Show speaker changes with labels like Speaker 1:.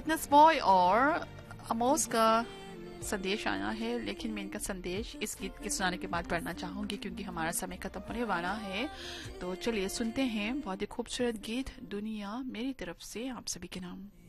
Speaker 1: Fitness boy और Amos का संदेश आया है, लेकिन मैं इनका संदेश इस गीत के सुनाने के बाद पढ़ना चाहूंगी क्योंकि हमारा समय खत्म होने वाला है। तो चलिए सुनते हैं बहुत ही खूबसूरत गीत दुनिया मेरी तरफ से आप सभी के नाम।